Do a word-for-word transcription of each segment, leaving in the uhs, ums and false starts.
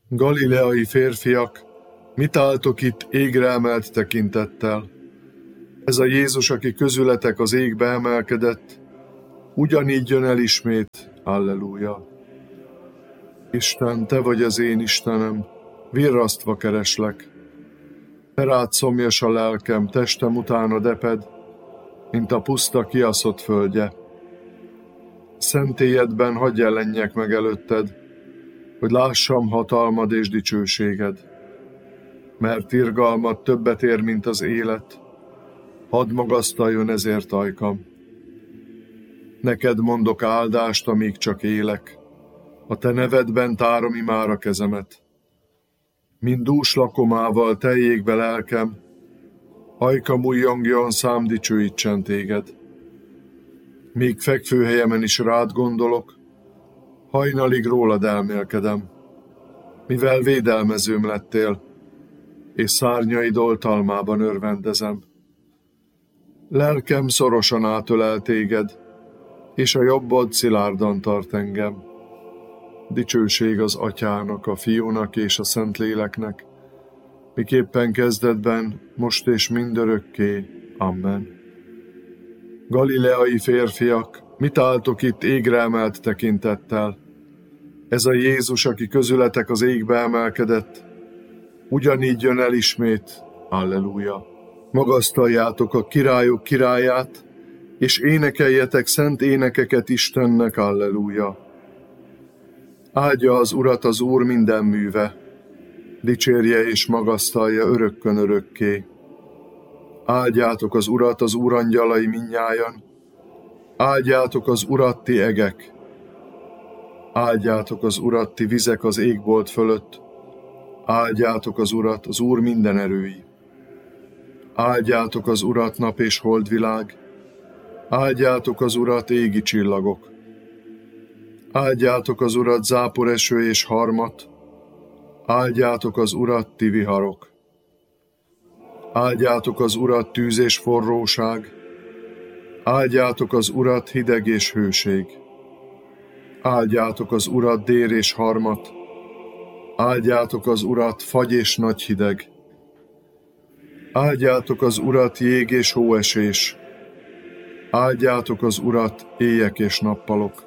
Galileai férfiak, mit álltok itt égre emelt tekintettel? Ez a Jézus, aki közületek az égbe emelkedett, ugyanígy jön el ismét. Alleluja! Isten, te vagy az én Istenem, virrasztva kereslek. Te rád szomjas a lelkem, testem utána deped, mint a puszta kiaszott földje. Szentélyedben hadd jelenjek meg előtted, hogy lássam hatalmad és dicsőséged. Mert irgalmad többet ér, mint az élet, hadd magasztaljon ezért ajkam. Neked mondok áldást, amíg csak élek, a te nevedben tárom imára kezemet. Mind dús lakomával teljék be lelkem, ajkam újjongjon, szám dicsőítsen téged. Míg fekvőhelyemen is rád gondolok, hajnalig rólad elmélkedem, mivel védelmezőm lettél, és szárnyaid oltalmában örvendezem. Lelkem szorosan átölel téged, és a jobbod szilárdan tart engem. Dicsőség az Atyának, a Fiúnak és a Szentléleknek, miképpen kezdetben, most és mindörökké. Amen. Galileai férfiak, mit álltok itt égre emelt tekintettel? Ez a Jézus, aki közületek az égbe emelkedett, ugyanígy jön el ismét. Alleluja! Magasztaljátok a királyok királyát, és énekeljetek szent énekeket Istennek. Alleluja! Áldja az Urat az Úr minden műve, dicsérje és magasztalja örökkön örökké. Áldjátok az Urat az Úr angyalai mindnyájan, áldjátok az Urat ti egek, áldjátok az Urat ti vizek az égbolt fölött, áldjátok az Urat az Úr minden erői. Áldjátok az Urat nap és holdvilág, áldjátok az Urat égi csillagok. Áldjátok az Urat záporeső és harmat, áldjátok az Urat ti viharok. Áldjátok az Urat tűz és forróság, áldjátok az Urat hideg és hőség. Áldjátok az Urat dér és harmat, áldjátok az Urat fagy és nagy hideg. Áldjátok az Urat jég és hóesés, áldjátok az Urat éjek és nappalok.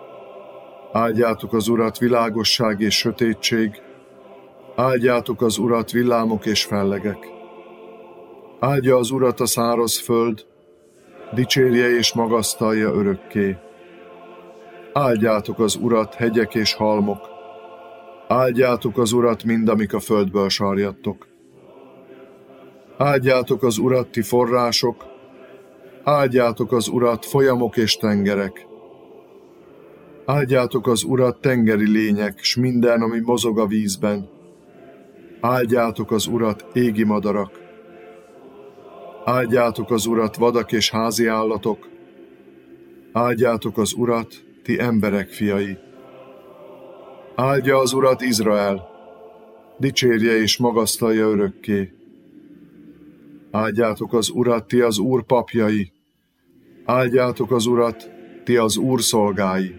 Áldjátok az Urat világosság és sötétség, áldjátok az Urat villámok és fellegek. Áldja az Urat a száraz föld, dicsérje és magasztalja örökké. Áldjátok az Urat hegyek és halmok, áldjátok az Urat mind, amik a földből sarjadtok. Áldjátok az Urat ti források, áldjátok az Urat folyamok és tengerek. Áldjátok az Urat tengeri lények, s minden, ami mozog a vízben. Áldjátok az Urat égi madarak. Áldjátok az Urat vadak és házi állatok. Áldjátok az Urat, ti emberek fiai. Áldja az Urat Izrael, dicsérje és magasztalja örökké. Áldjátok az Urat, ti az Úr papjai. Áldjátok az Urat, ti az Úr szolgái.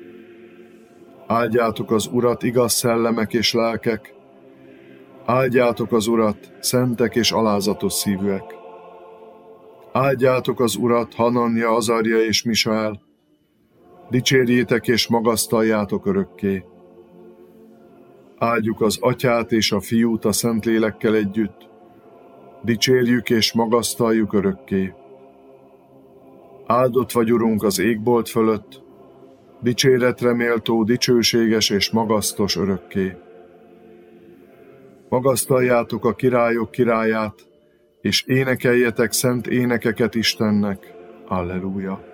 Áldjátok az Urat igaz szellemek és lelkek. Áldjátok az Urat szentek és alázatos szívűek. Áldjátok az Urat Hananja, Azarja és Misael. Dicsérjétek és magasztaljátok örökké. Áldjuk az Atyát és a Fiút a Szentlélekkel együtt. Dicsérjük és magasztaljuk örökké. Áldott vagy, Urunk, az égbolt fölött, dicséretre méltó, dicsőséges és magasztos örökké. Magasztaljátok a királyok királyát, és énekeljetek szent énekeket Istennek. Alleluja!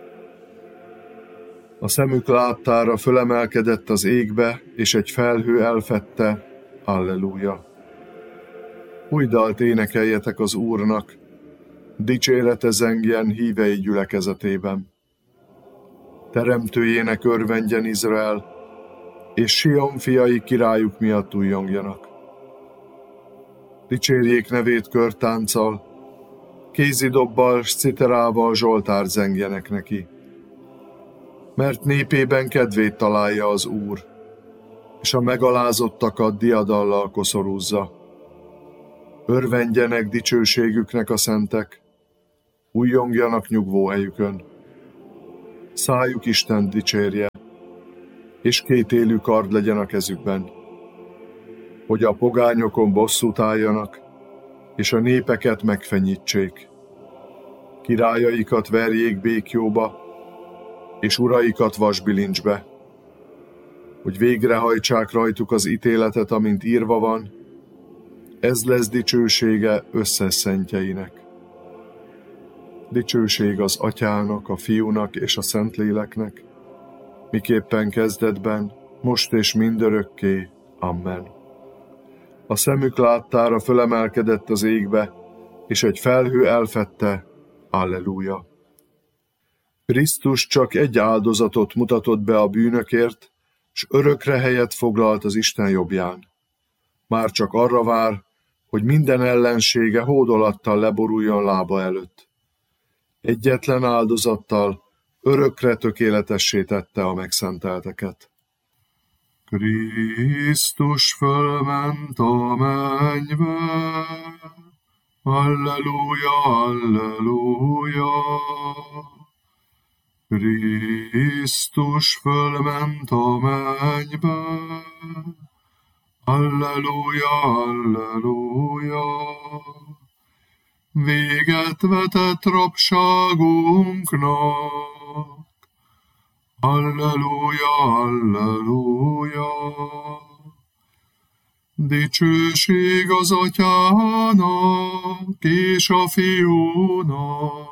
A szemük láttára fölemelkedett az égbe, és egy felhő elfedte. Alleluja! Új dalt énekeljetek az Úrnak, dicsérete zengjen hívei gyülekezetében. Teremtőjének örvendjen Izrael, és Sion fiai királyuk miatt újjongjanak. Dicsérjék nevét körtánccal, kézidobbal s citerával zsoltárt zengjenek neki. Mert népében kedvét találja az Úr, és a megalázottakat diadallal koszorúzza. Örvendjenek dicsőségüknek a szentek, újjongjanak nyugvó helyükön. Szájuk Istent dicsérje, és kétélű kard legyen a kezükben, hogy a pogányokon bosszút álljanak, és a népeket megfenyítsék. Királyaikat verjék békjóba, és uraikat vasbilincsbe, hogy végrehajtsák rajtuk az ítéletet, amint írva van, ez lesz dicsősége összes szentjeinek. Dicsőség az Atyának, a Fiúnak és a Szentléleknek, miképpen kezdetben, most és mindörökké. Amen. A szemük láttára fölemelkedett az égbe, és egy felhő elfedte. Alleluja. Krisztus csak egy áldozatot mutatott be a bűnökért, s örökre helyet foglalt az Isten jobbján. Már csak arra vár, hogy minden ellensége hódolattal leboruljon lába előtt. Egyetlen áldozattal örökre tökéletessé tette a megszentelteket. Krisztus fölment a mennybe, Alleluja, Alleluja. Krisztus fölment a mennybe, Alleluja, Alleluja. Véget vetett rabságunknak, Alleluja, Alleluja. Dicsőség az Atyának és a Fiúnak,